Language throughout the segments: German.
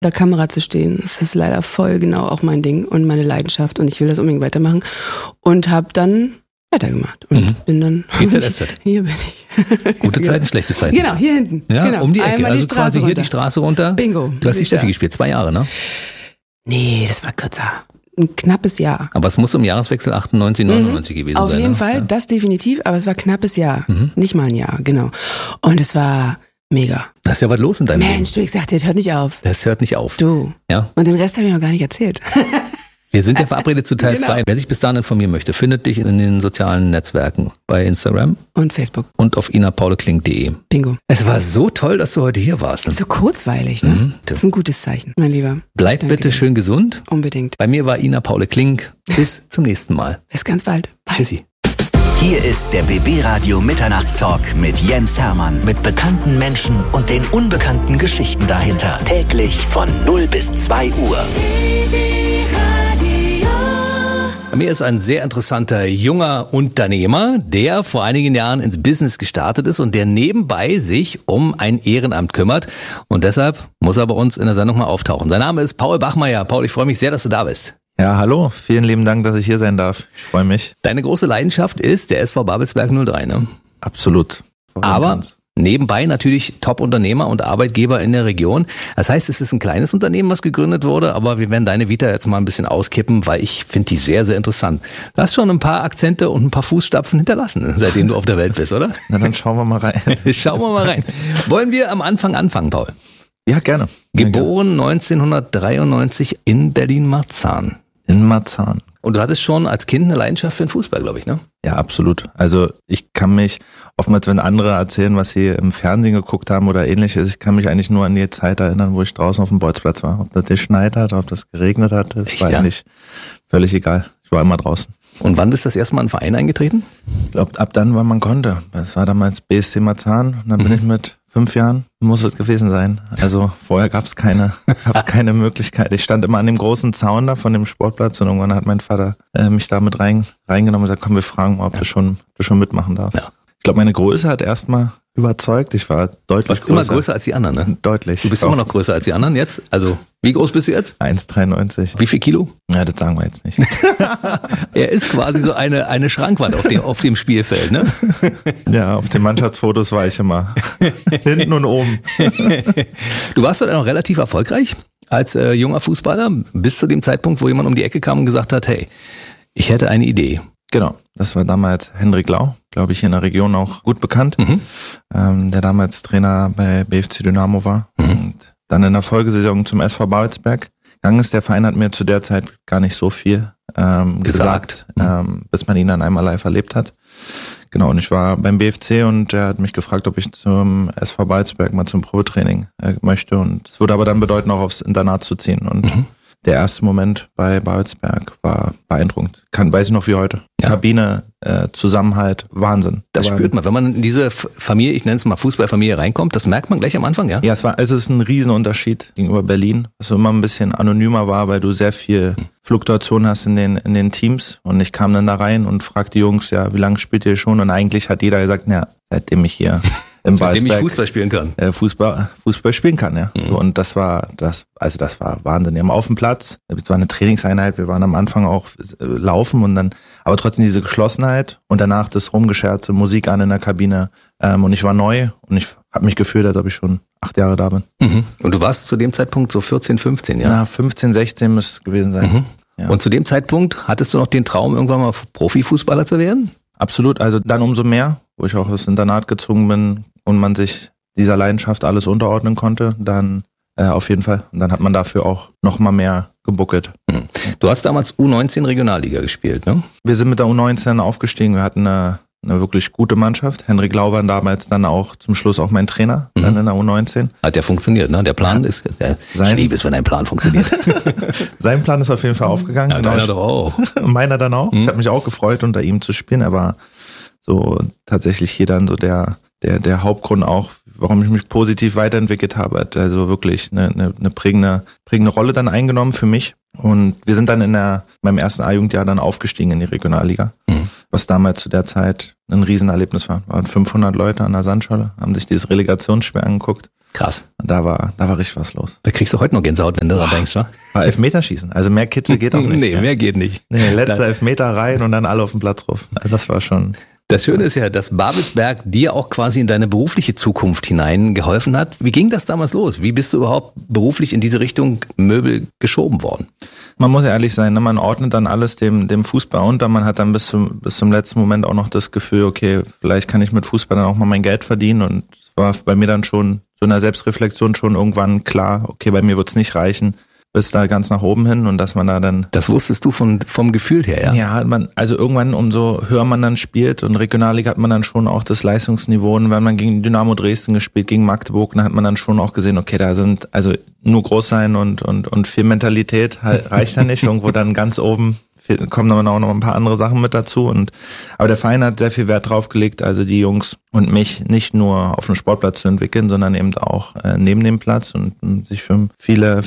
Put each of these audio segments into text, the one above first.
der Kamera zu stehen. Das ist leider voll genau auch mein Ding und meine Leidenschaft und ich will das unbedingt weitermachen. Und habe dann weitergemacht und bin dann... GZSZ. Hier bin ich. Gute Zeiten, schlechte Zeiten. Genau, hier hinten. Ja, genau. um die Ecke. Einmal Also die Straße quasi hier runter. die Straße runter. Bingo. Du hast die Steffi gespielt, 2 Jahre, ne? Nee, das war kürzer. Ein knappes Jahr. Aber es muss um Jahreswechsel 98, 99 gewesen sein. Auf jeden ne? Fall, das definitiv, aber es war knappes Jahr. Nicht mal ein Jahr, genau. Und es war mega. Da ist ja was los in deinem Leben. Mensch, du, ich sagte, das hört nicht auf. Das hört nicht auf. Du. Ja. Und den Rest habe ich noch gar nicht erzählt. Wir sind ja verabredet zu Teil Genau. 2. Wer sich bis dahin informieren möchte, findet dich in den sozialen Netzwerken bei Instagram Und Facebook. und auf inapaulekling.de. Bingo. Es war so toll, dass du heute hier warst. So kurzweilig, ne? Das ist ein gutes Zeichen, mein Lieber. Bleib Ich danke bitte dir. schön gesund. Unbedingt. Bei mir war Ina Paule Kling. Bis zum nächsten Mal. Bis ganz bald. Bye. Tschüssi. Hier ist der BB Radio Mitternachtstalk mit Jens Hermann. Mit bekannten Menschen und den unbekannten Geschichten dahinter. Täglich von 0 bis 2 Uhr. Bei mir ist ein sehr interessanter junger Unternehmer, der vor einigen Jahren ins Business gestartet ist und der nebenbei sich um ein Ehrenamt kümmert. Und deshalb muss er bei uns in der Sendung mal auftauchen. Sein Name ist Paul Bachmeier. Paul, ich freue mich sehr, dass du da bist. Ja, hallo. Vielen lieben Dank, dass ich hier sein darf. Ich freue mich. Deine große Leidenschaft ist der SV Babelsberg 03, ne? Absolut. Aber nebenbei natürlich Top-Unternehmer und Arbeitgeber in der Region. Das heißt, es ist ein kleines Unternehmen, was gegründet wurde, aber wir werden deine Vita jetzt mal ein bisschen auskippen, weil ich finde die sehr, sehr interessant. Du hast schon ein paar Akzente und ein paar Fußstapfen hinterlassen, seitdem du auf der Welt bist, oder? Na, dann schauen wir mal rein. Schauen wir mal rein. Wollen wir am Anfang anfangen, Paul? Ja, gerne. Geboren 1993 in Berlin-Marzahn. In Marzahn. Und du hattest schon als Kind eine Leidenschaft für den Fußball, glaube ich, ne? Ja, absolut. Also ich kann mich oftmals, wenn andere erzählen, was sie im Fernsehen geguckt haben oder ähnliches, ich kann mich eigentlich nur an die Zeit erinnern, wo ich draußen auf dem Bolzplatz war. Ob das geschneit hat, ob das geregnet hat, das Echt, war ja? eigentlich völlig egal. Ich war immer draußen. Und wann bist du das erste Mal in den Verein eingetreten? Ich glaube, ab dann, wann man konnte. Das war damals BSC Marzahn und dann bin ich mit 5 Jahren, muss es gewesen sein. Also vorher gab's keine Möglichkeit. Ich stand immer an dem großen Zaun da von dem Sportplatz und irgendwann hat mein Vater mich da mit reingenommen und gesagt, komm, wir fragen mal, ob du schon mitmachen darfst. Ja. Ich glaube, meine Größe hat erstmal überzeugt. Ich war deutlich Du warst immer größer als die anderen, ne? Deutlich. Du bist immer noch größer als die anderen jetzt? Also, wie groß bist du jetzt? 1,93. Wie viel Kilo? Ja, das sagen wir jetzt nicht. Er ist quasi so eine Schrankwand auf dem Spielfeld, ne? Ja, auf den Mannschaftsfotos war ich immer hinten und oben. Du warst doch noch relativ erfolgreich als junger Fußballer, bis zu dem Zeitpunkt, wo jemand um die Ecke kam und gesagt hat, hey, ich hätte eine Idee. Genau, das war damals Hendrik Lau, glaube ich, hier in der Region auch gut bekannt, der damals Trainer bei BFC Dynamo war und dann in der Folgesaison zum SV Babelsberg gegangen ist. Der Verein hat mir zu der Zeit gar nicht so viel gesagt, bis man ihn dann einmal live erlebt hat. Genau, und ich war beim BFC und er hat mich gefragt, ob ich zum SV Babelsberg mal zum Probetraining möchte und es würde aber dann bedeuten, auch aufs Internat zu ziehen und der erste Moment bei Babelsberg war beeindruckend. Weiß ich noch wie heute. Ja. Kabine, Zusammenhalt, Wahnsinn. Das spürt man, wenn man in diese Familie, ich nenne es mal Fußballfamilie reinkommt, das merkt man gleich am Anfang, ja? Ja, es ist ein Riesenunterschied gegenüber Berlin, was so immer ein bisschen anonymer war, weil du sehr viel Fluktuation hast in den Teams. Und ich kam dann da rein und fragte die Jungs, ja, wie lange spielt ihr schon? Und eigentlich hat jeder gesagt, ja, seitdem ich hier im Seitdem ich Babelsberg Fußball spielen kann. Fußball spielen kann, ja. So, und das war Wahnsinn. Wir haben auf dem Platz, es war eine Trainingseinheit, wir waren am Anfang auch laufen und dann, aber trotzdem diese Geschlossenheit und danach das Rumgescherze, Musik an in der Kabine. Und ich war neu und ich habe mich gefühlt, als ob ich schon 8 Jahre da bin. Und du warst zu dem Zeitpunkt so 14, 15, ja? Na, 15, 16 müsste es gewesen sein. Ja. Und zu dem Zeitpunkt hattest du noch den Traum, irgendwann mal Profifußballer zu werden? Absolut, also dann umso mehr, wo ich auch aufs Internat gezogen bin und man sich dieser Leidenschaft alles unterordnen konnte, dann auf jeden Fall. Und dann hat man dafür auch noch mal mehr gebuckelt. Du hast damals U19 Regionalliga gespielt, ne? Wir sind mit der U19 aufgestiegen, wir hatten eine wirklich gute Mannschaft. Hendrik Lau war damals dann auch zum Schluss auch mein Trainer, dann in der U19. Hat ja funktioniert, ne? Der Plan ist, ich liebe es, wenn ein Plan funktioniert. Sein Plan ist auf jeden Fall aufgegangen. Ja, deiner doch auch. Meiner dann auch. Ich habe mich auch gefreut, unter ihm zu spielen. Er war so tatsächlich hier dann so der Hauptgrund auch, warum ich mich positiv weiterentwickelt habe. Hat also wirklich eine prägende Rolle dann eingenommen für mich. Und wir sind dann beim ersten A-Jugendjahr dann aufgestiegen in die Regionalliga, was damals zu der Zeit ein Riesenerlebnis war. Waren 500 Leute an der Sandschale, haben sich dieses Relegationsspiel angeguckt. Krass. Und da war richtig was los. Da kriegst du heute noch Gänsehaut, wenn du da denkst, wa? War Elfmeterschießen. Also mehr Kitzel geht auch nicht. Nee, mehr geht nicht. Nee, letzter Elfmeter rein und dann alle auf den Platz drauf. Also das war schon... Das Schöne ist ja, dass Babelsberg dir auch quasi in deine berufliche Zukunft hinein geholfen hat. Wie ging das damals los? Wie bist du überhaupt beruflich in diese Richtung Möbel geschoben worden? Man muss ja ehrlich sein, ne? Man ordnet dann alles dem Fußball unter. Man hat dann bis zum letzten Moment auch noch das Gefühl, okay, vielleicht kann ich mit Fußball dann auch mal mein Geld verdienen. Und es war bei mir dann schon so in der Selbstreflexion schon irgendwann klar, okay, bei mir wird's nicht reichen. Bis da ganz nach oben hin und dass man da dann... Das wusstest du vom Gefühl her, ja? Ja, also irgendwann umso höher man dann spielt und Regionalliga hat man dann schon auch das Leistungsniveau und wenn man gegen Dynamo Dresden gespielt, gegen Magdeburg, dann hat man dann schon auch gesehen, okay, da sind also nur groß sein und viel Mentalität reicht ja nicht, irgendwo dann ganz oben kommen dann auch noch ein paar andere Sachen mit dazu aber der Verein hat sehr viel Wert drauf gelegt, also die Jungs und mich nicht nur auf dem Sportplatz zu entwickeln, sondern eben auch neben dem Platz und sich für viele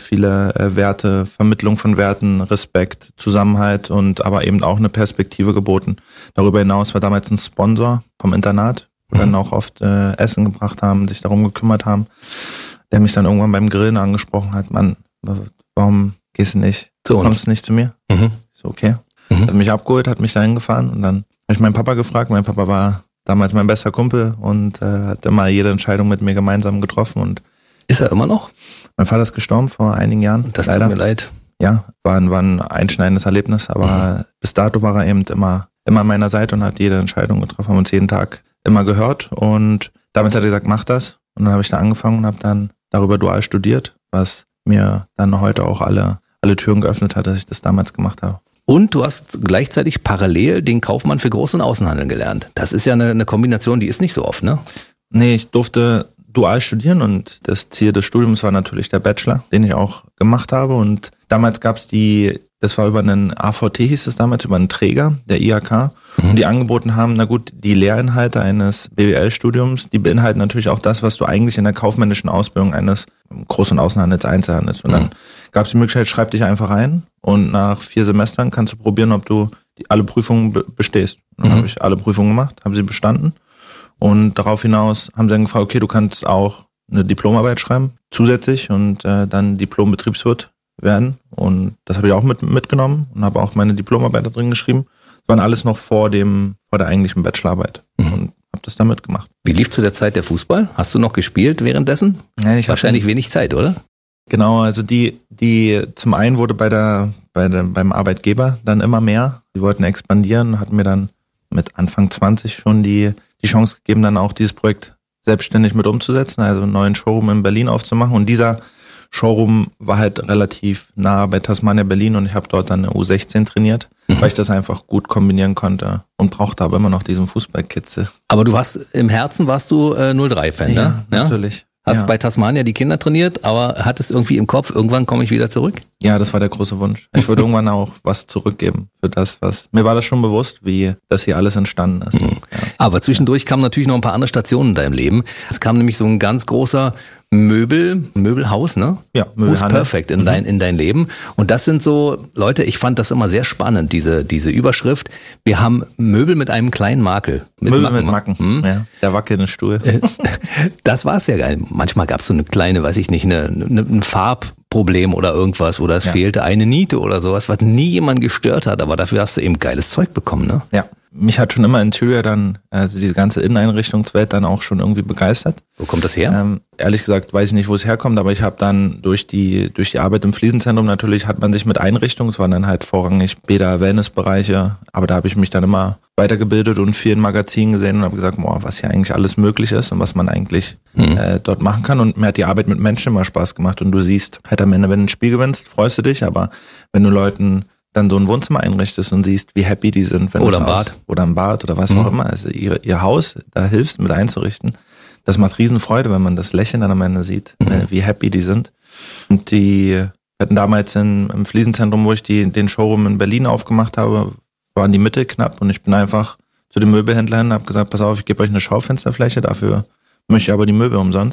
Werte, Vermittlung von Werten, Respekt, Zusammenhalt und aber eben auch eine Perspektive geboten. Darüber hinaus war damals ein Sponsor vom Internat, wo dann auch oft Essen gebracht haben, sich darum gekümmert haben, der mich dann irgendwann beim Grillen angesprochen hat, Mann, warum gehst du nicht, kommst du nicht zu mir? Okay. Hat mich abgeholt, hat mich dahin gefahren und dann habe ich meinen Papa gefragt. Mein Papa war damals mein bester Kumpel und hat immer jede Entscheidung mit mir gemeinsam getroffen. Und ist er immer noch? Mein Vater ist gestorben vor einigen Jahren. Das tut mir leid. Ja, war ein einschneidendes Erlebnis, aber bis dato war er eben immer an meiner Seite und hat jede Entscheidung getroffen, haben uns jeden Tag immer gehört und damit hat er gesagt, mach das. Und dann habe ich da angefangen und habe dann darüber dual studiert, was mir dann heute auch alle Türen geöffnet hat, dass ich das damals gemacht habe. Und du hast gleichzeitig parallel den Kaufmann für Groß- und Außenhandel gelernt. Das ist ja eine Kombination, die ist nicht so oft, ne? Nee, ich durfte dual studieren und das Ziel des Studiums war natürlich der Bachelor, den ich auch gemacht habe. Und damals gab's das war über einen AVT, hieß es damals, über einen Träger, der IHK, und die angeboten haben, na gut, die Lehrinhalte eines BWL-Studiums, die beinhalten natürlich auch das, was du eigentlich in der kaufmännischen Ausbildung eines Groß- und Außenhandels, Einzelhandels. Und dann gab es die Möglichkeit, schreib dich einfach ein und nach 4 Semestern kannst du probieren, ob du alle Prüfungen bestehst. Und dann habe ich alle Prüfungen gemacht, habe sie bestanden und darauf hinaus haben sie dann gefragt, okay, du kannst auch eine Diplomarbeit schreiben, zusätzlich und dann Diplom-Betriebswirt werden und das habe ich auch mitgenommen und habe auch meine Diplomarbeit da drin geschrieben. Das waren alles noch vor der eigentlichen Bachelorarbeit und habe das da mitgemacht. Wie lief zu der Zeit der Fußball? Hast du noch gespielt währenddessen? Ja, wahrscheinlich wenig Zeit, oder? Genau, also die zum einen wurde beim Arbeitgeber dann immer mehr. Die wollten expandieren, hatten mir dann mit Anfang 20 schon die Chance gegeben, dann auch dieses Projekt selbstständig mit umzusetzen, also einen neuen Showroom in Berlin aufzumachen und dieser Showroom war halt relativ nah bei Tasmania Berlin und ich habe dort dann eine U16 trainiert, weil ich das einfach gut kombinieren konnte und brauchte aber immer noch diesen Fußballkitzel. Aber im Herzen warst du 03-Fan, ne? Ja, natürlich. Hast bei Tasmania die Kinder trainiert, aber hattest irgendwie im Kopf, irgendwann komme ich wieder zurück? Ja, das war der große Wunsch. Ich würde irgendwann auch was zurückgeben für das, mir war das schon bewusst, wie das hier alles entstanden ist. Ja. Aber zwischendurch kamen natürlich noch ein paar andere Stationen in deinem Leben. Es kam nämlich so ein ganz großer Möbelhaus, ne? Ja, Möbelhandel. Perfect in dein Leben. Und das sind so, Leute, ich fand das immer sehr spannend, diese Überschrift. Wir haben Möbel mit einem kleinen Makel. Möbel mit Macken. Ja, der wackelnde Stuhl. Das war's ja geil. Manchmal gab's so eine kleine, weiß ich nicht, ein Farbproblem oder irgendwas, oder es fehlte eine Niete oder sowas, was nie jemand gestört hat, aber dafür hast du eben geiles Zeug bekommen, ne? Ja. Mich hat schon immer Interior dann, also diese ganze Inneneinrichtungswelt dann auch schon irgendwie begeistert. Wo kommt das her? Ehrlich gesagt weiß ich nicht, wo es herkommt, aber ich habe dann durch die Arbeit im Fliesenzentrum natürlich hat man sich mit Einrichtungen, es waren dann halt vorrangig Bäder, Wellnessbereiche, aber da habe ich mich dann immer weitergebildet und viel in Magazinen gesehen und habe gesagt, was hier eigentlich alles möglich ist und was man eigentlich dort machen kann und mir hat die Arbeit mit Menschen immer Spaß gemacht und du siehst halt am Ende, wenn du ein Spiel gewinnst, freust du dich, aber wenn du Leuten dann so ein Wohnzimmer einrichtest und siehst, wie happy die sind. Oder im Bad. Oder im Bad oder was auch immer. Also ihr Haus, da hilfst mit einzurichten. Das macht Riesenfreude, wenn man das Lächeln dann am Ende sieht, wie happy die sind. Und die hatten damals im Fliesenzentrum, wo ich den Showroom in Berlin aufgemacht habe, waren die Mittel knapp und ich bin einfach zu den Möbelhändlern und habe gesagt, pass auf, ich gebe euch eine Schaufensterfläche, dafür möchte ich aber die Möbel umsonst.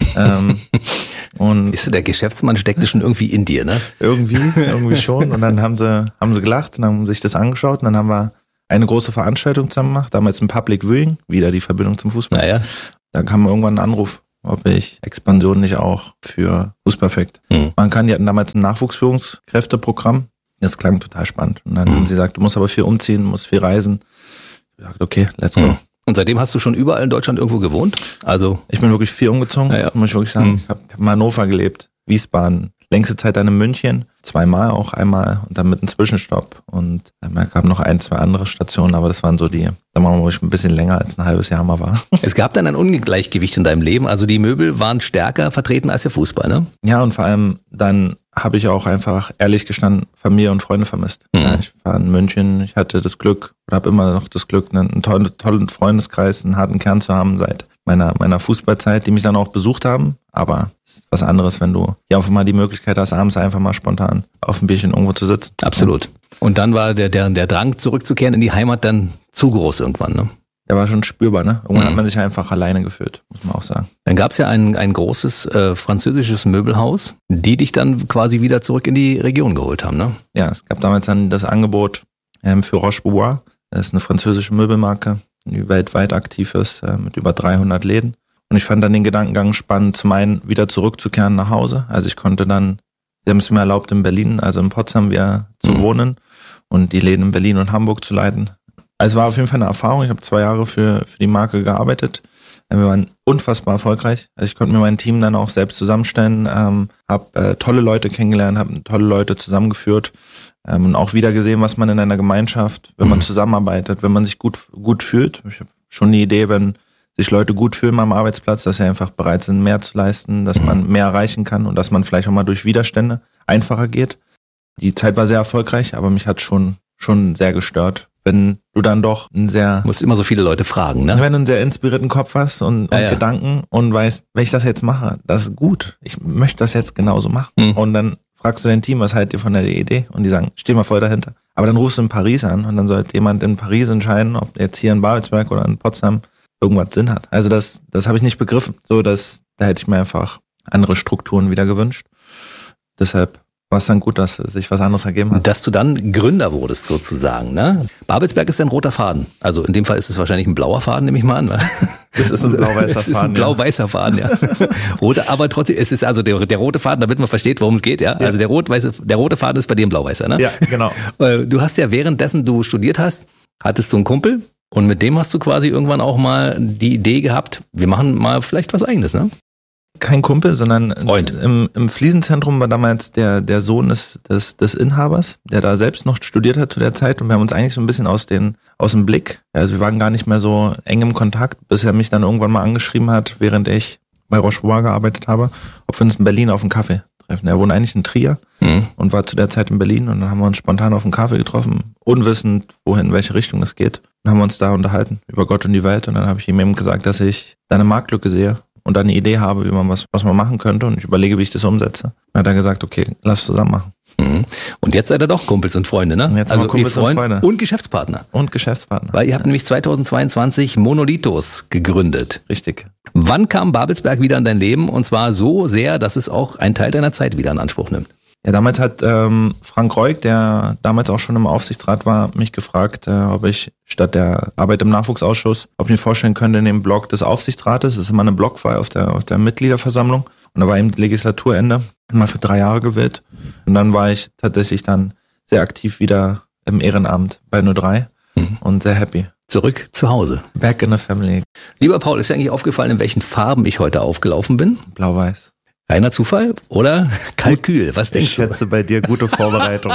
Und ist der Geschäftsmann steckte schon irgendwie in dir, ne? Irgendwie schon. Und dann haben sie gelacht und haben sich das angeschaut und dann haben wir eine große Veranstaltung zusammen gemacht, damals ein Public Viewing, wieder die Verbindung zum Fußball. Naja. Da kam irgendwann ein Anruf, ob ich Expansion nicht auch für Fußperfekt machen kann. Die hatten damals ein Nachwuchsführungskräfteprogramm. Das klang total spannend. Und dann haben sie gesagt, du musst aber viel umziehen, musst viel reisen. Ich gesagt, okay, let's go. Und seitdem hast du schon überall in Deutschland irgendwo gewohnt? Also ich bin wirklich viel umgezogen, muss ich wirklich sagen. Ich habe in Hannover gelebt, Wiesbaden, längste Zeit dann in München, 2-mal auch, einmal und dann mit einem Zwischenstopp. Und da kamen noch 1-2 andere Stationen, aber das waren so die, sagen wir mal, wo ich ein bisschen länger als ein halbes Jahr mal war. Es gab dann ein Ungleichgewicht in deinem Leben, also die Möbel waren stärker vertreten als der Fußball, ne? Ja, und vor allem dann habe ich auch einfach, ehrlich gestanden, Familie und Freunde vermisst. Ja, ich war in München, ich hatte das Glück oder habe immer noch das Glück, einen tollen Freundeskreis, einen harten Kern zu haben seit meiner Fußballzeit, die mich dann auch besucht haben. Aber es ist was anderes, wenn du ja einfach mal die Möglichkeit hast, abends einfach mal spontan auf dem Bierchen irgendwo zu sitzen. Absolut. Und dann war der Drang zurückzukehren in die Heimat dann zu groß irgendwann, ne? Der war schon spürbar, ne? Irgendwann hat man sich einfach alleine gefühlt, muss man auch sagen. Dann gab es ja ein großes französisches Möbelhaus, die dich dann quasi wieder zurück in die Region geholt haben, ne? Ja, es gab damals dann das Angebot für Roche-Bobois. Das ist eine französische Möbelmarke, die weltweit aktiv ist, mit über 300 Läden. Und ich fand dann den Gedankengang spannend, zum einen wieder zurückzukehren nach Hause. Also ich konnte dann, sie haben es mir erlaubt, in Berlin, also in Potsdam wieder zu wohnen und die Läden in Berlin und Hamburg zu leiten. Also es war auf jeden Fall eine Erfahrung. Ich habe 2 Jahre für die Marke gearbeitet. Wir waren unfassbar erfolgreich. Also ich konnte mir mein Team dann auch selbst zusammenstellen, habe tolle Leute kennengelernt, habe tolle Leute zusammengeführt und auch wieder gesehen, was man in einer Gemeinschaft, wenn man zusammenarbeitet, wenn man sich gut fühlt. Ich habe schon die Idee, wenn sich Leute gut fühlen am Arbeitsplatz, dass sie einfach bereit sind, mehr zu leisten, dass man mehr erreichen kann und dass man vielleicht auch mal durch Widerstände einfacher geht. Die Zeit war sehr erfolgreich, aber mich hat schon sehr gestört, wenn du dann doch einen sehr... Du musst immer so viele Leute fragen, ne? Wenn du einen sehr inspirierten Kopf hast und Gedanken und weißt, wenn ich das jetzt mache, das ist gut. Ich möchte das jetzt genauso machen. Und dann fragst du dein Team, was haltet ihr von der Idee? Und die sagen, steh mal voll dahinter. Aber dann rufst du in Paris an und dann sollte jemand in Paris entscheiden, ob jetzt hier in Babelsberg oder in Potsdam irgendwas Sinn hat. Also das habe ich nicht begriffen. Da hätte ich mir einfach andere Strukturen wieder gewünscht. Deshalb war es dann gut, dass sich was anderes ergeben hat. Dass du dann Gründer wurdest sozusagen, ne? Babelsberg ist ein roter Faden. Also in dem Fall ist es wahrscheinlich ein blauer Faden, nehme ich mal an. Ne? Das ist ein blau-weißer Faden. Das ist ein blau-weißer Faden, ja. Aber trotzdem, es ist also der rote Faden, damit man versteht, worum es geht, ja. Also der rote Faden ist bei dir ein blau-weißer, ne? Ja, genau. Du hast ja währenddessen du studiert hast, hattest du einen Kumpel und mit dem hast du quasi irgendwann auch mal die Idee gehabt, wir machen mal vielleicht was Eigenes, ne? Kein Kumpel, sondern Freund. Im Fliesenzentrum war damals der Sohn des Inhabers, der da selbst noch studiert hat zu der Zeit und wir haben uns eigentlich so ein bisschen aus dem Blick, also wir waren gar nicht mehr so eng im Kontakt, bis er mich dann irgendwann mal angeschrieben hat, während ich bei Roche-Bobois gearbeitet habe, ob wir uns in Berlin auf einen Kaffee treffen. Er wohnt eigentlich in Trier und war zu der Zeit in Berlin und dann haben wir uns spontan auf einen Kaffee getroffen, unwissend, in welche Richtung es geht. Und haben wir uns da unterhalten über Gott und die Welt und dann habe ich ihm eben gesagt, dass ich da eine Marktlücke sehe und dann eine Idee habe, wie man was man machen könnte und ich überlege, wie ich das umsetze. Dann hat er gesagt, okay, lass zusammen machen. Und jetzt seid ihr doch Kumpels und Freunde, ne? Und jetzt also Kumpels und Freunde. Und Geschäftspartner. Weil ihr habt nämlich 2022 Monolithos gegründet. Richtig. Wann kam Babelsberg wieder in dein Leben? Und zwar so sehr, dass es auch einen Teil deiner Zeit wieder in Anspruch nimmt. Ja, damals hat Frank Reuk, der damals auch schon im Aufsichtsrat war, mich gefragt, ob ich statt der Arbeit im Nachwuchsausschuss, ob ich mir vorstellen könnte, in dem Blog des Aufsichtsrates, das ist immer eine Blockwahl auf der Mitgliederversammlung, und da war eben Legislaturende, mal für 3 Jahre gewählt. Und dann war ich tatsächlich dann sehr aktiv wieder im Ehrenamt bei 03 und sehr happy. Zurück zu Hause. Back in the family. Lieber Paul, ist dir eigentlich aufgefallen, in welchen Farben ich heute aufgelaufen bin? Blau-weiß. Reiner Zufall oder Kalkül? Was denkst du? Ich schätze bei dir gute Vorbereitung.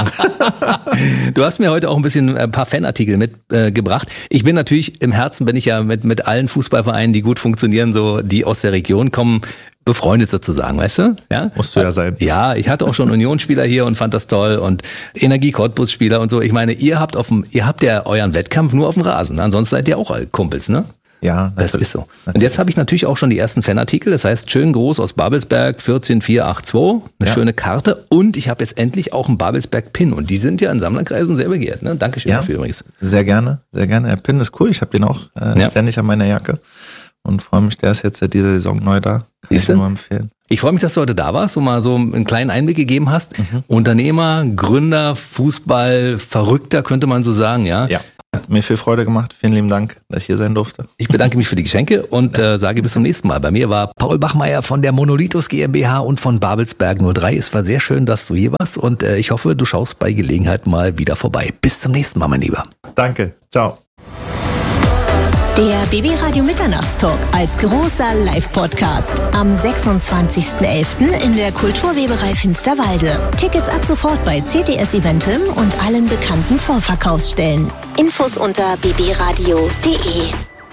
Du hast mir heute auch ein paar Fanartikel mitgebracht. Ich bin natürlich, im Herzen bin ich ja mit allen Fußballvereinen, die gut funktionieren, so die aus der Region kommen, befreundet sozusagen, weißt du? Ja? Musst du ja sein. Ja, ich hatte auch schon Unionsspieler hier und fand das toll und Energie-Cottbus-Spieler und so. Ich meine, ihr habt ja euren Wettkampf nur auf dem Rasen. Ansonsten seid ihr auch Kumpels, ne? Ja, das ist so. Und jetzt habe ich natürlich auch schon die ersten Fanartikel. Das heißt, schön groß aus Babelsberg, 14482, eine schöne Karte. Und ich habe jetzt endlich auch einen Babelsberg-Pin. Und die sind ja in Sammlerkreisen sehr begehrt. Ne? Dankeschön dafür übrigens. Sehr gerne, sehr gerne. Der Pin ist cool. Ich habe den auch ständig an meiner Jacke. und freue mich, der ist jetzt seit dieser Saison neu da. Kann ich nur empfehlen. Ich freue mich, dass du heute da warst und mal so einen kleinen Einblick gegeben hast. Unternehmer, Gründer, Fußball, Verrückter könnte man so sagen, ja? Ja. Hat mir viel Freude gemacht. Vielen lieben Dank, dass ich hier sein durfte. Ich bedanke mich für die Geschenke und sage bis zum nächsten Mal. Bei mir war Paul Bachmeier von der Monolithos GmbH und von Babelsberg 03. Es war sehr schön, dass du hier warst und ich hoffe, du schaust bei Gelegenheit mal wieder vorbei. Bis zum nächsten Mal, mein Lieber. Danke. Ciao. Der BB Radio Mitternachtstalk als großer Live-Podcast am 26.11. in der Kulturweberei Finsterwalde. Tickets ab sofort bei CTS Eventim und allen bekannten Vorverkaufsstellen. Infos unter bbradio.de.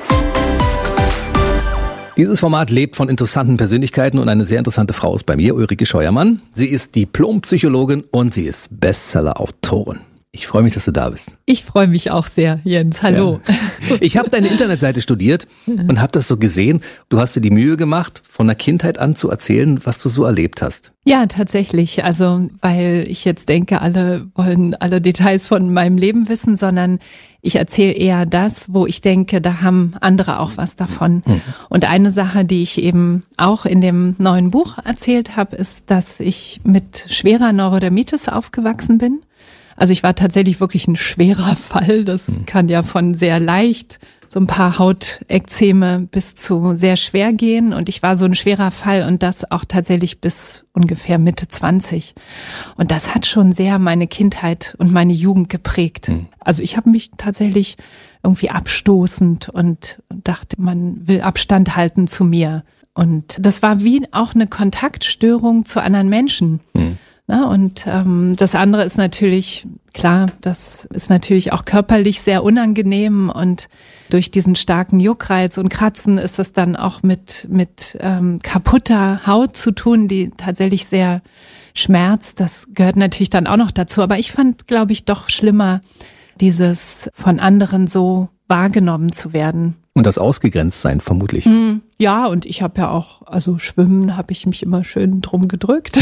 Dieses Format lebt von interessanten Persönlichkeiten und eine sehr interessante Frau ist bei mir, Ulrike Scheuermann. Sie ist Diplompsychologin und sie ist Bestseller-Autorin. Ich freue mich, dass du da bist. Ich freue mich auch sehr, Jens. Hallo. Ja. Ich habe deine Internetseite studiert und habe das so gesehen. Du hast dir die Mühe gemacht, von der Kindheit an zu erzählen, was du so erlebt hast. Ja, tatsächlich. Also, weil ich jetzt denke, alle wollen alle Details von meinem Leben wissen, sondern ich erzähle eher das, wo ich denke, da haben andere auch was davon. Und eine Sache, die ich eben auch in dem neuen Buch erzählt habe, ist, dass ich mit schwerer Neurodermitis aufgewachsen bin. Also ich war tatsächlich wirklich ein schwerer Fall. Das kann ja von sehr leicht, so ein paar Hautekzeme bis zu sehr schwer gehen. Und ich war so ein schwerer Fall und das auch tatsächlich bis ungefähr Mitte 20. Und das hat schon sehr meine Kindheit und meine Jugend geprägt. Also ich habe mich tatsächlich irgendwie abstoßend und dachte, man will Abstand halten zu mir. Und das war wie auch eine Kontaktstörung zu anderen Menschen. Na, und das andere ist natürlich, klar, das ist natürlich auch körperlich sehr unangenehm und durch diesen starken Juckreiz und Kratzen ist das dann auch mit kaputter Haut zu tun, die tatsächlich sehr schmerzt. Das gehört natürlich dann auch noch dazu. Aber ich fand, glaube ich, doch schlimmer, dieses von anderen so wahrgenommen zu werden. Und das Ausgegrenztsein vermutlich. Ja, und ich habe ja auch, also Schwimmen habe ich mich immer schön drum gedrückt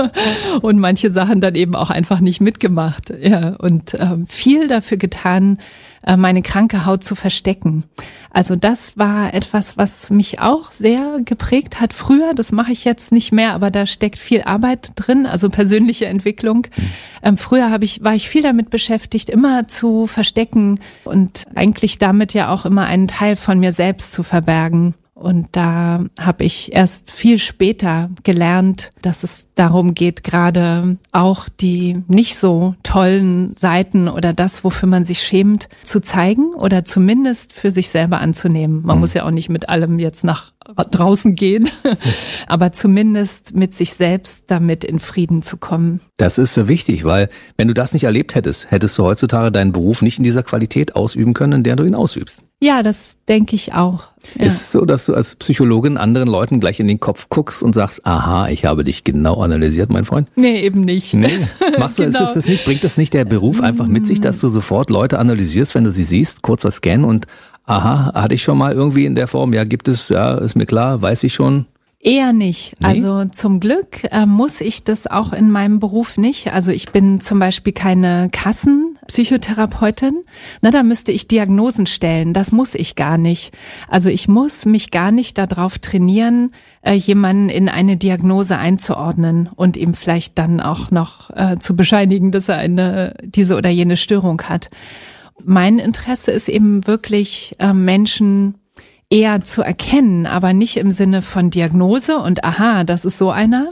und manche Sachen dann eben auch einfach nicht mitgemacht. Ja, und viel dafür getan, meine kranke Haut zu verstecken. Also das war etwas, was mich auch sehr geprägt hat früher. Das mache ich jetzt nicht mehr, aber da steckt viel Arbeit drin, also persönliche Entwicklung. Früher war ich viel damit beschäftigt, immer zu verstecken und eigentlich damit ja auch immer einen Teil von mir selbst zu verbergen. Und da habe ich erst viel später gelernt, dass es darum geht, gerade auch die nicht so tollen Seiten oder das, wofür man sich schämt, zu zeigen oder zumindest für sich selber anzunehmen. Man muss ja auch nicht mit allem jetzt nach draußen gehen, aber zumindest mit sich selbst damit in Frieden zu kommen. Das ist so wichtig, weil wenn du das nicht erlebt hättest, hättest du heutzutage deinen Beruf nicht in dieser Qualität ausüben können, in der du ihn ausübst. Ja, das denke ich auch. Ja. Ist es so, dass du als Psychologin anderen Leuten gleich in den Kopf guckst und sagst, aha, ich habe dich genau analysiert, mein Freund? Nee, eben nicht. Nee. Machst du genau. Das nicht? Bringt das nicht der Beruf einfach mit sich, dass du sofort Leute analysierst, wenn du sie siehst, kurzer Scan und aha, hatte ich schon mal irgendwie in der Form, ja, gibt es, ja, ist mir klar, weiß ich schon. Eher nicht. Nee? Also zum Glück muss ich das auch in meinem Beruf nicht. Also ich bin zum Beispiel keine Kassenpsychotherapeutin. Na, da müsste ich Diagnosen stellen. Das muss ich gar nicht. Also ich muss mich gar nicht darauf trainieren, jemanden in eine Diagnose einzuordnen und ihm vielleicht dann auch noch zu bescheinigen, dass er diese oder jene Störung hat. Mein Interesse ist eben wirklich Menschen eher zu erkennen, aber nicht im Sinne von Diagnose und aha, das ist so einer,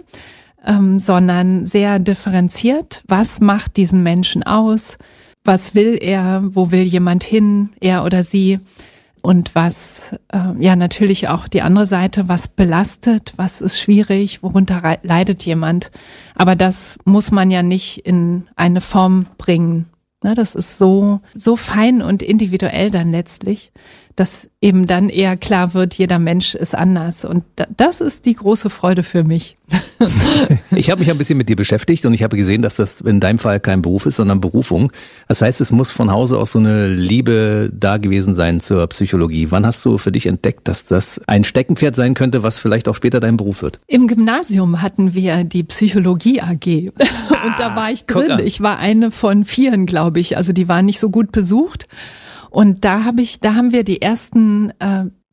sondern sehr differenziert. Was macht diesen Menschen aus? Was will er? Wo will jemand hin? Er oder sie? Und was, ja natürlich auch die andere Seite, was belastet? Was ist schwierig? Worunter leidet jemand? Aber das muss man ja nicht in eine Form bringen. Das ist so fein und individuell dann letztlich, dass eben dann eher klar wird, jeder Mensch ist anders. Und das ist die große Freude für mich. Ich habe mich ein bisschen mit dir beschäftigt und ich habe gesehen, dass das in deinem Fall kein Beruf ist, sondern Berufung. Das heißt, es muss von Hause aus so eine Liebe da gewesen sein zur Psychologie. Wann hast du für dich entdeckt, dass das ein Steckenpferd sein könnte, was vielleicht auch später dein Beruf wird? Im Gymnasium hatten wir die Psychologie AG und da war ich drin. Ich war eine von 4, glaube ich. Also die war nicht so gut besucht. Und da haben wir die ersten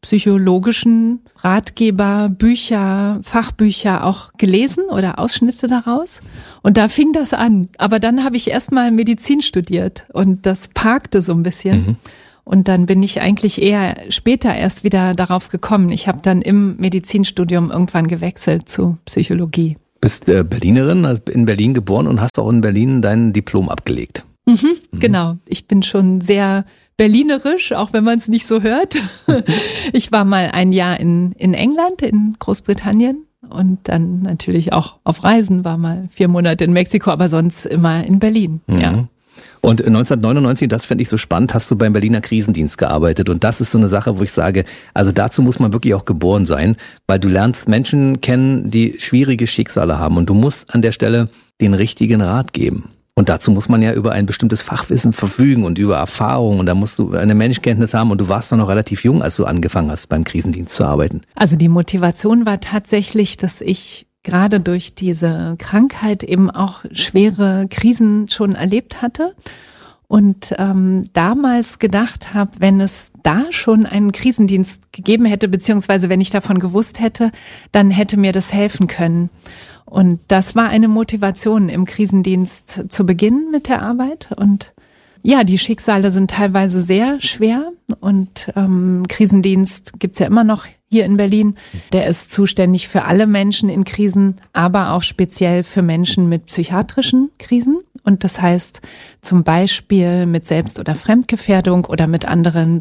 psychologischen Ratgeber, Bücher, Fachbücher auch gelesen oder Ausschnitte daraus. Und da fing das an. Aber dann habe ich erstmal Medizin studiert und das parkte so ein bisschen. Und dann bin ich eigentlich eher später erst wieder darauf gekommen. Ich habe dann im Medizinstudium irgendwann gewechselt zu Psychologie. Bist Berlinerin, also in Berlin geboren und hast auch in Berlin dein Diplom abgelegt. Genau, ich bin schon sehr berlinerisch, auch wenn man es nicht so hört. Ich war mal ein Jahr in England, in Großbritannien und dann natürlich auch auf Reisen, war mal 4 Monate in Mexiko, aber sonst immer in Berlin. Ja. Und 1999, das fände ich so spannend, hast du beim Berliner Krisendienst gearbeitet. Und das ist so eine Sache, wo ich sage, also dazu muss man wirklich auch geboren sein, weil du lernst Menschen kennen, die schwierige Schicksale haben. Und du musst an der Stelle den richtigen Rat geben. Und dazu muss man ja über ein bestimmtes Fachwissen verfügen und über Erfahrung. Und da musst du eine Menschenkenntnis haben. Und du warst doch noch relativ jung, als du angefangen hast, beim Krisendienst zu arbeiten. Also die Motivation war tatsächlich, dass ich gerade durch diese Krankheit eben auch schwere Krisen schon erlebt hatte und damals gedacht habe, wenn es da schon einen Krisendienst gegeben hätte, beziehungsweise wenn ich davon gewusst hätte, dann hätte mir das helfen können. Und das war eine Motivation im Krisendienst zu beginnen mit der Arbeit. Und ja, die Schicksale sind teilweise sehr schwer und Krisendienst gibt's ja immer noch hier in Berlin. Der ist zuständig für alle Menschen in Krisen, aber auch speziell für Menschen mit psychiatrischen Krisen. Und das heißt zum Beispiel mit Selbst- oder Fremdgefährdung oder mit anderen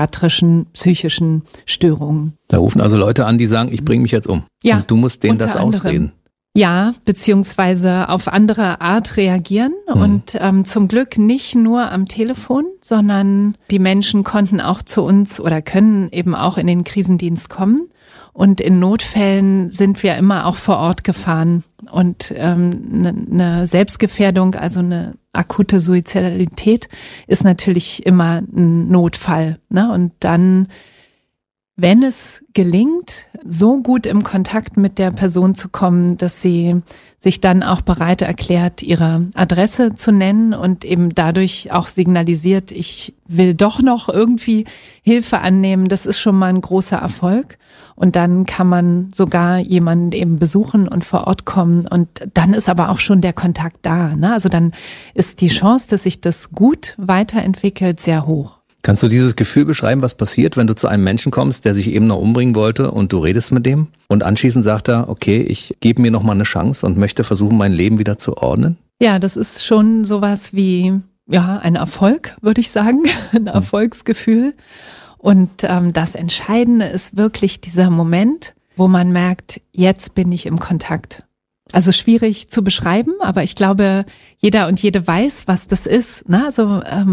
psychischen Störungen. Da rufen also Leute an, die sagen, ich bringe mich jetzt um. Ja, und du musst denen das ausreden. Ja, beziehungsweise auf andere Art reagieren und zum Glück nicht nur am Telefon, sondern die Menschen konnten auch zu uns oder können eben auch in den Krisendienst kommen und in Notfällen sind wir immer auch vor Ort gefahren und eine Selbstgefährdung, also eine akute Suizidalität ist natürlich immer ein Notfall, ne? Und dann, wenn es gelingt, so gut im Kontakt mit der Person zu kommen, dass sie sich dann auch bereit erklärt, ihre Adresse zu nennen und eben dadurch auch signalisiert, ich will doch noch irgendwie Hilfe annehmen, das ist schon mal ein großer Erfolg. Und dann kann man sogar jemanden eben besuchen und vor Ort kommen und dann ist aber auch schon der Kontakt da, ne? Also dann ist die Chance, dass sich das gut weiterentwickelt, sehr hoch. Kannst du dieses Gefühl beschreiben, was passiert, wenn du zu einem Menschen kommst, der sich eben noch umbringen wollte und du redest mit dem und anschließend sagt er, okay, ich gebe mir noch mal eine Chance und möchte versuchen, mein Leben wieder zu ordnen? Ja, das ist schon sowas wie ein Erfolg, würde ich sagen, ein Erfolgsgefühl. Und das Entscheidende ist wirklich dieser Moment, wo man merkt, jetzt bin ich im Kontakt. Also schwierig zu beschreiben, aber ich glaube, jeder und jede weiß, was das ist. Ne? Also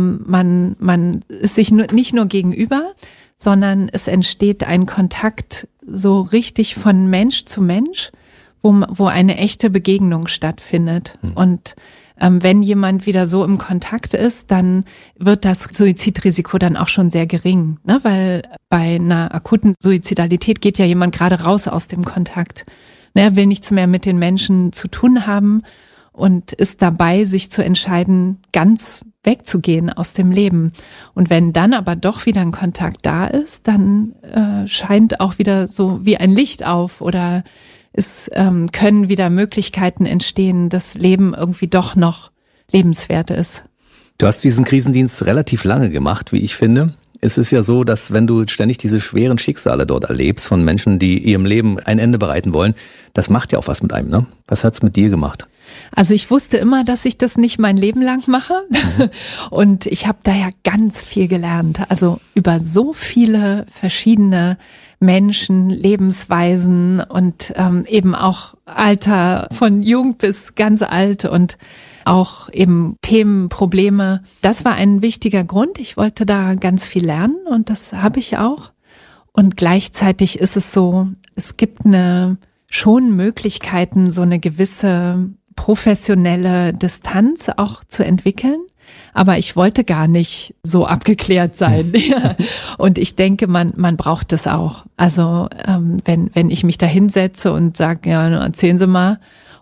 man ist sich nicht nur gegenüber, sondern es entsteht ein Kontakt so richtig von Mensch zu Mensch, wo eine echte Begegnung stattfindet. Und wenn jemand wieder so im Kontakt ist, dann wird das Suizidrisiko dann auch schon sehr gering, ne? Weil bei einer akuten Suizidalität geht ja jemand gerade raus aus dem Kontakt. Er will nichts mehr mit den Menschen zu tun haben und ist dabei, sich zu entscheiden, ganz wegzugehen aus dem Leben. Und wenn dann aber doch wieder ein Kontakt da ist, dann scheint auch wieder so wie ein Licht auf oder es können wieder Möglichkeiten entstehen, dass Leben irgendwie doch noch lebenswert ist. Du hast diesen Krisendienst relativ lange gemacht, wie ich finde. Es ist ja so, dass wenn du ständig diese schweren Schicksale dort erlebst von Menschen, die ihrem Leben ein Ende bereiten wollen, das macht ja auch was mit einem, ne? Was hat's mit dir gemacht? Also ich wusste immer, dass ich das nicht mein Leben lang mache und ich habe da ja ganz viel gelernt. Also über so viele verschiedene Menschen, Lebensweisen und eben auch Alter von jung bis ganz alt und auch eben Themen, Probleme. Das war ein wichtiger Grund. Ich wollte da ganz viel lernen und das habe ich auch. Und gleichzeitig ist es so, es gibt schon Möglichkeiten, so eine gewisse professionelle Distanz auch zu entwickeln. Aber ich wollte gar nicht so abgeklärt sein. Und ich denke, man braucht das auch. Also wenn ich mich da hinsetze und sage, ja, erzählen Sie mal,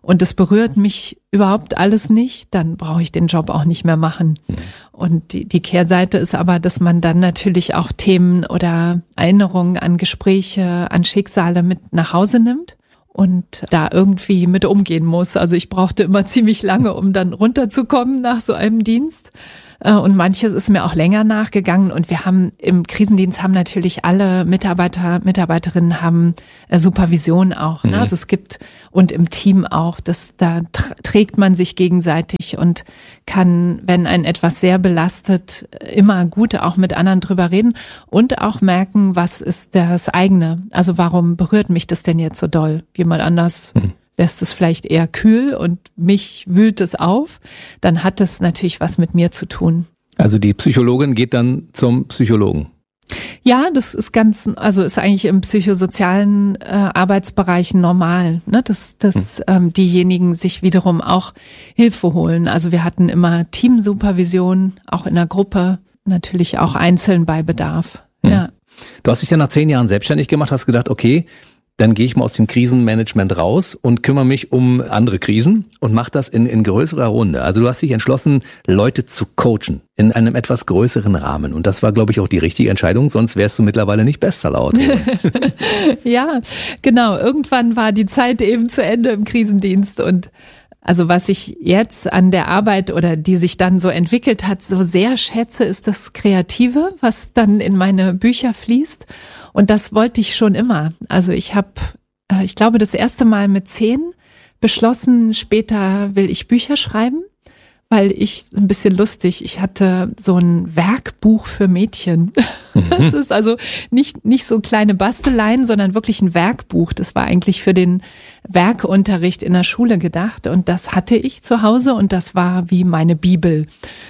und es berührt mich überhaupt alles nicht, dann brauche ich den Job auch nicht mehr machen. Und die Kehrseite ist aber, dass man dann natürlich auch Themen oder Erinnerungen an Gespräche, an Schicksale mit nach Hause nimmt und da irgendwie mit umgehen muss. Also ich brauchte immer ziemlich lange, um dann runterzukommen nach so einem Dienst. Und manches ist mir auch länger nachgegangen und wir haben im Krisendienst haben natürlich alle Mitarbeiterinnen haben Supervision auch, ne? Also es gibt und im Team auch, da trägt man sich gegenseitig und kann, wenn einen etwas sehr belastet, immer gut auch mit anderen drüber reden und auch merken, was ist das eigene, also warum berührt mich das denn jetzt so doll? Jemand anders lässt es vielleicht eher kühl und mich wühlt es auf, dann hat es natürlich was mit mir zu tun. Also die Psychologin geht dann zum Psychologen? Ja, das ist ist eigentlich im psychosozialen Arbeitsbereich normal, ne? dass diejenigen sich wiederum auch Hilfe holen. Also wir hatten immer Teamsupervision, auch in der Gruppe, natürlich auch einzeln bei Bedarf. Ja. Du hast dich ja nach 10 Jahren selbstständig gemacht, hast gedacht, okay, dann gehe ich mal aus dem Krisenmanagement raus und kümmere mich um andere Krisen und mache das in größerer Runde. Also du hast dich entschlossen, Leute zu coachen in einem etwas größeren Rahmen. Und das war, glaube ich, auch die richtige Entscheidung, sonst wärst du mittlerweile nicht Bestsellerautorin. Ja, genau. Irgendwann war die Zeit eben zu Ende im Krisendienst und also was ich jetzt an der Arbeit oder die sich dann so entwickelt hat, so sehr schätze, ist das Kreative, was dann in meine Bücher fließt. Und das wollte ich schon immer. Also ich habe, ich glaube, das erste Mal mit 10 beschlossen, später will ich Bücher schreiben, weil ich ein bisschen lustig, ich hatte so ein Werkbuch für Mädchen. Das ist also nicht so kleine Basteleien, sondern wirklich ein Werkbuch. Das war eigentlich für den Werkunterricht in der Schule gedacht und das hatte ich zu Hause und das war wie meine Bibel.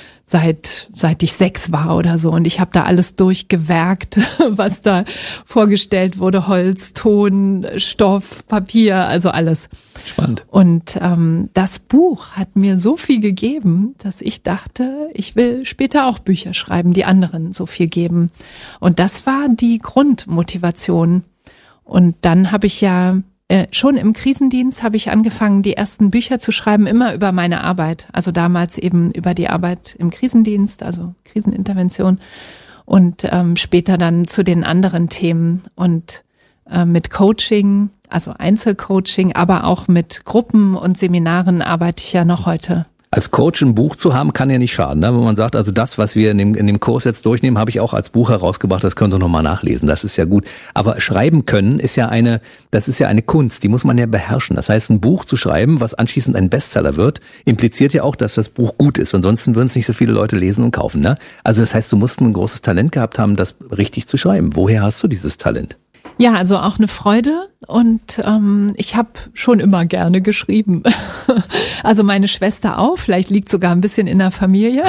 Seit ich 6 war oder so. Und ich habe da alles durchgewerkt, was da vorgestellt wurde. Holz, Ton, Stoff, Papier, also alles. Spannend. Und das Buch hat mir so viel gegeben, dass ich dachte, ich will später auch Bücher schreiben, die anderen so viel geben. Und das war die Grundmotivation. Und dann habe ich ja schon im Krisendienst habe ich angefangen, die ersten Bücher zu schreiben, immer über meine Arbeit. Also damals eben über die Arbeit im Krisendienst, also Krisenintervention und später dann zu den anderen Themen und mit Coaching, also Einzelcoaching, aber auch mit Gruppen und Seminaren arbeite ich ja noch heute. Als Coach ein Buch zu haben, kann ja nicht schaden, ne? Wenn man sagt, also das, was wir in dem Kurs jetzt durchnehmen, habe ich auch als Buch herausgebracht, das könnt ihr nochmal nachlesen, das ist ja gut. Aber schreiben können ist ja eine Kunst, die muss man ja beherrschen. Das heißt, ein Buch zu schreiben, was anschließend ein Bestseller wird, impliziert ja auch, dass das Buch gut ist. Ansonsten würden es nicht so viele Leute lesen und kaufen, ne? Also das heißt, du musst ein großes Talent gehabt haben, das richtig zu schreiben. Woher hast du dieses Talent? Ja, also auch eine Freude und ich habe schon immer gerne geschrieben. Also meine Schwester auch, vielleicht liegt sogar ein bisschen in der Familie.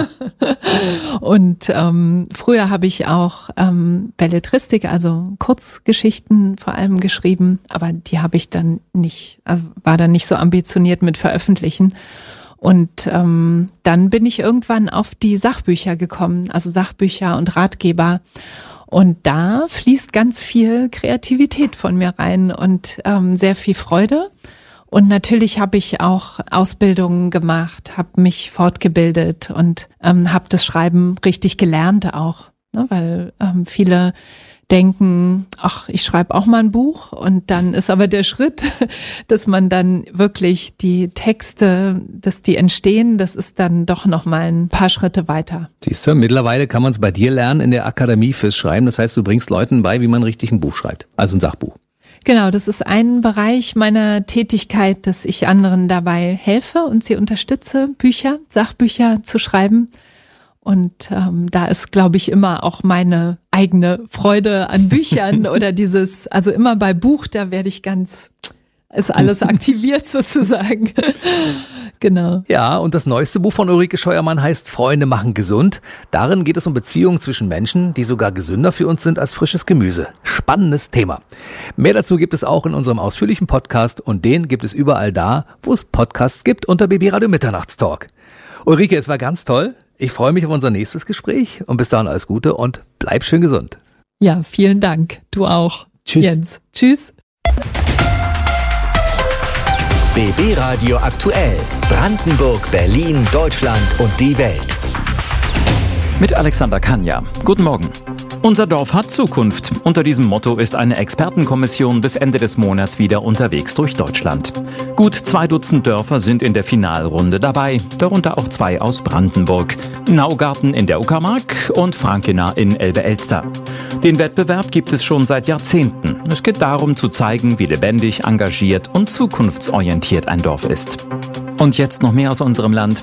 Und früher habe ich auch Belletristik, also Kurzgeschichten vor allem geschrieben, aber die habe ich dann nicht, also war dann nicht so ambitioniert mit Veröffentlichen. Und dann bin ich irgendwann auf die Sachbücher gekommen, also Sachbücher und Ratgeber. Und da fließt ganz viel Kreativität von mir rein und sehr viel Freude. Und natürlich habe ich auch Ausbildungen gemacht, habe mich fortgebildet und habe das Schreiben richtig gelernt auch, ne? Weil viele denken, ach, ich schreibe auch mal ein Buch und dann ist aber der Schritt, dass man dann wirklich die Texte, dass die entstehen, das ist dann doch noch mal ein paar Schritte weiter. Siehst du, mittlerweile kann man es bei dir lernen in der Akademie fürs Schreiben. Das heißt, du bringst Leuten bei, wie man richtig ein Buch schreibt, also ein Sachbuch. Genau, das ist ein Bereich meiner Tätigkeit, dass ich anderen dabei helfe und sie unterstütze, Sachbücher zu schreiben. Und da ist, glaube ich, immer auch meine eigene Freude an Büchern oder also immer bei Buch, da werde ich ist alles aktiviert sozusagen. Genau. Ja, und das neueste Buch von Ulrike Scheuermann heißt Freunde machen gesund. Darin geht es um Beziehungen zwischen Menschen, die sogar gesünder für uns sind als frisches Gemüse. Spannendes Thema. Mehr dazu gibt es auch in unserem ausführlichen Podcast und den gibt es überall da, wo es Podcasts gibt, unter BB Radio Mitternachtstalk. Ulrike, es war ganz toll. Ich freue mich auf unser nächstes Gespräch und bis dahin alles Gute und bleib schön gesund. Ja, vielen Dank. Du auch. Tschüss. Jens. Tschüss. BB Radio aktuell. Brandenburg, Berlin, Deutschland und die Welt. Mit Alexander Kania. Guten Morgen. Unser Dorf hat Zukunft. Unter diesem Motto ist eine Expertenkommission bis Ende des Monats wieder unterwegs durch Deutschland. Gut 2 Dutzend Dörfer sind in der Finalrunde dabei, darunter auch 2 aus Brandenburg. Naugarten in der Uckermark und Frankena in Elbe-Elster. Den Wettbewerb gibt es schon seit Jahrzehnten. Es geht darum zu zeigen, wie lebendig, engagiert und zukunftsorientiert ein Dorf ist. Und jetzt noch mehr aus unserem Land.